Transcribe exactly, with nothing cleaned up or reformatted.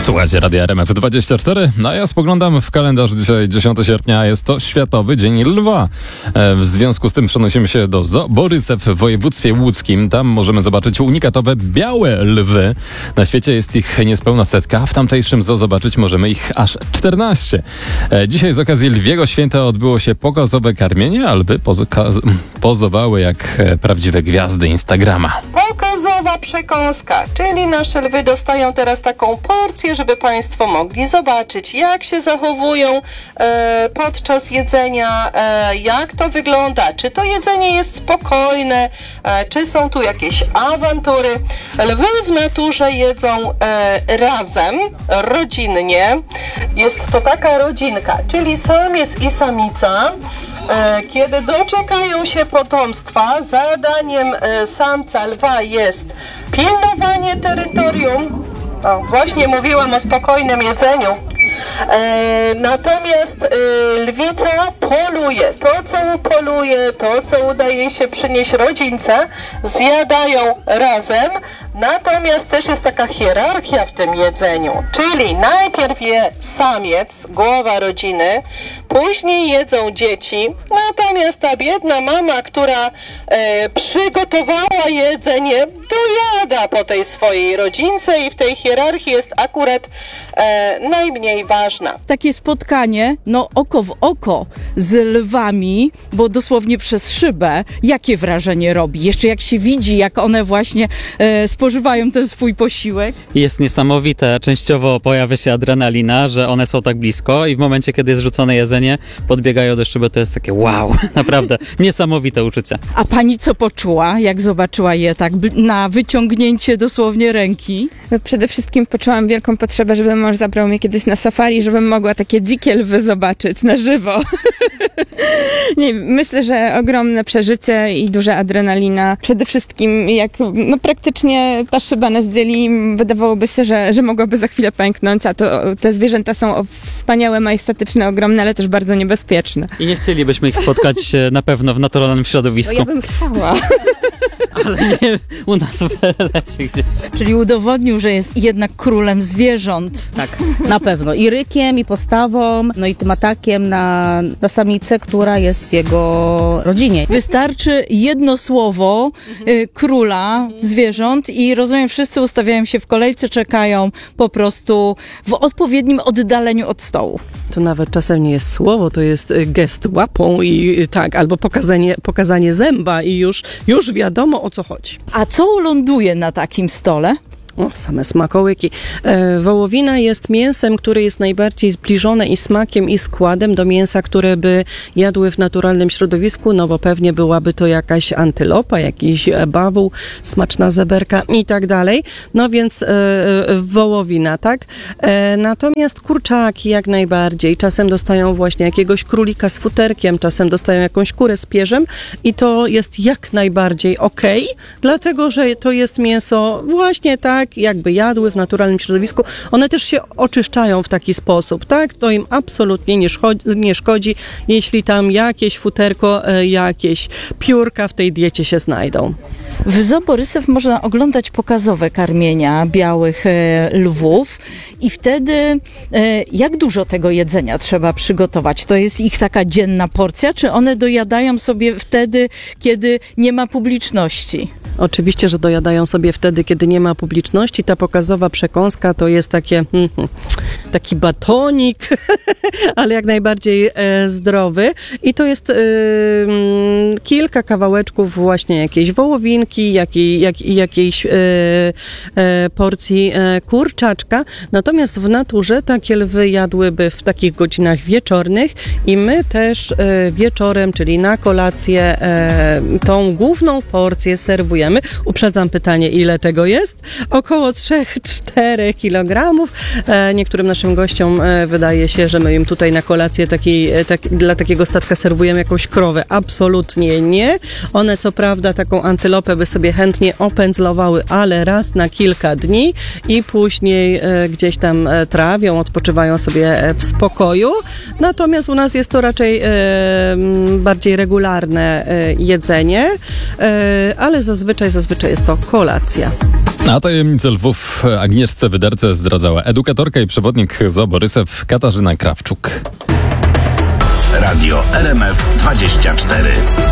Słuchajcie Radia R M F dwadzieścia cztery, no a ja spoglądam w kalendarz. Dzisiaj dziesiątego sierpnia, jest to Światowy Dzień Lwa. W związku z tym przenosimy się do Zoo Borysew w województwie łódzkim. Tam możemy zobaczyć unikatowe białe lwy. Na świecie jest ich niespełna setka, a w tamtejszym zoo zobaczyć możemy ich aż czternaście. Dzisiaj z okazji Lwiego Święta odbyło się pokazowe karmienie, a lwy pozo- pozowały jak prawdziwe gwiazdy Instagrama. Pokazowa przekąska, czyli nasze lwy dostają teraz taką porcję, żeby Państwo mogli zobaczyć, jak się zachowują e, podczas jedzenia, e, jak to wygląda, czy to jedzenie jest spokojne, e, czy są tu jakieś awantury. Lwy w naturze jedzą e, razem, rodzinnie. Jest to taka rodzinka, czyli samiec i samica. Kiedy doczekają się potomstwa, zadaniem samca lwa jest pilnowanie terytorium. O, właśnie mówiłam o spokojnym jedzeniu. E, natomiast e, lwica poluje. To, co upoluje, to, co udaje się przynieść rodzince, zjadają razem. Natomiast też jest taka hierarchia w tym jedzeniu. Czyli najpierw je samiec, głowa rodziny, później jedzą dzieci. Natomiast ta biedna mama, która e, przygotowała jedzenie, dojada po tej swojej rodzince i w tej hierarchii jest akurat e, najmniej ważna. Takie spotkanie, no oko w oko z lwami, bo dosłownie przez szybę, jakie wrażenie robi? Jeszcze jak się widzi, jak one właśnie e, spożywają ten swój posiłek. Jest niesamowite. Częściowo pojawia się adrenalina, że one są tak blisko i w momencie, kiedy jest rzucone jedzenie, podbiegają do szyby, to jest takie wow, naprawdę niesamowite uczucie. A pani co poczuła, jak zobaczyła je tak na wyciągnięcie dosłownie ręki? No przede wszystkim poczułam wielką potrzebę, żeby mąż zabrał mnie kiedyś na safari, żebym mogła takie dzikie lwy zobaczyć na żywo. Nie, myślę, że ogromne przeżycie i duża adrenalina. Przede wszystkim jak no, praktycznie ta szyba nas dzieli, wydawałoby się, że, że mogłaby za chwilę pęknąć, a to te zwierzęta są wspaniałe, majestatyczne, ogromne, ale też bardzo niebezpieczne. I nie chcielibyśmy ich spotkać na pewno w naturalnym środowisku. No ja bym chciała. Ale nie u nas w lesie gdzieś. Czyli udowodnił, że jest jednak królem zwierząt. Tak, na pewno. I rykiem, i postawą, no i tym atakiem na, na samicę, która jest w jego rodzinie. Wystarczy jedno słowo y, króla zwierząt i rozumiem, wszyscy ustawiają się w kolejce, czekają po prostu w odpowiednim oddaleniu od stołu. To nawet czasem nie jest słowo, to jest gest łapą i tak, albo pokazanie, pokazanie zęba i już, już wiadomo, o co chodzi. A co ląduje na takim stole? O, same smakołyki. E, wołowina jest mięsem, które jest najbardziej zbliżone i smakiem, i składem do mięsa, które by jadły w naturalnym środowisku, no bo pewnie byłaby to jakaś antylopa, jakiś bawół, smaczna zeberka i tak dalej. No więc e, wołowina, tak? E, natomiast kurczaki jak najbardziej. Czasem dostają właśnie jakiegoś królika z futerkiem, czasem dostają jakąś kurę z pierzem i to jest jak najbardziej okej, dlatego, że to jest mięso właśnie tak, jakby jadły w naturalnym środowisku. One też się oczyszczają w taki sposób, tak? To im absolutnie nie szkodzi, nie szkodzi jeśli tam jakieś futerko, jakieś piórka w tej diecie się znajdą. W Zoo Borysew można oglądać pokazowe karmienia białych e, lwów i wtedy e, jak dużo tego jedzenia trzeba przygotować? To jest ich taka dzienna porcja, czy one dojadają sobie wtedy, kiedy nie ma publiczności? Oczywiście, że dojadają sobie wtedy, kiedy nie ma publiczności. Ta pokazowa przekąska to jest takie, hmm, taki batonik, ale jak najbardziej e, zdrowy. I to jest e, m, kilka kawałeczków właśnie jakiejś wołowinki, jakiej, jak, jakiejś e, e, porcji e, kurczaczka. Natomiast w naturze takie lwy jadłyby w takich godzinach wieczornych i my też e, wieczorem, czyli na kolację, e, tą główną porcję serwujemy. Uprzedzam pytanie, ile tego jest? Około trzy do czterech kilogramów. E, niektórym naszym gościom e, wydaje się, że my im tutaj na kolację taki, tak, dla takiego statka serwujemy jakąś krowę. Absolutnie nie. One co prawda taką antylopę by sobie chętnie opędzlowały, ale raz na kilka dni i później e, gdzieś tam e, trawią, odpoczywają sobie e, w spokoju. Natomiast u nas jest to raczej e, bardziej regularne e, jedzenie, e, ale zazwyczaj Zazwyczaj jest to kolacja. A tajemnicę lwów Agnieszce Wyderce zdradzała edukatorka i przewodnik Zoo Borysew Katarzyna Krawczuk. Radio R M F dwadzieścia cztery.